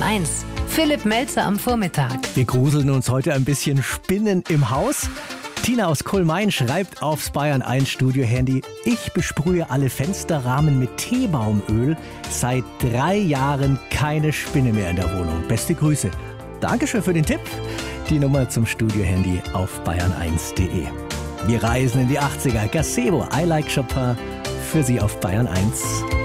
1. Philipp Melzer am Vormittag. Wir gruseln uns heute ein bisschen Spinnen im Haus. Tina aus Kohlmain schreibt aufs Bayern 1 Studio-Handy: Ich besprühe alle Fensterrahmen mit Teebaumöl. Seit 3 Jahren keine Spinne mehr in der Wohnung. Beste Grüße. Dankeschön für den Tipp. Die Nummer zum Studio-Handy auf bayern1.de. Wir reisen in die 80er. Gazebo, I Like Chopin, für Sie auf Bayern 1.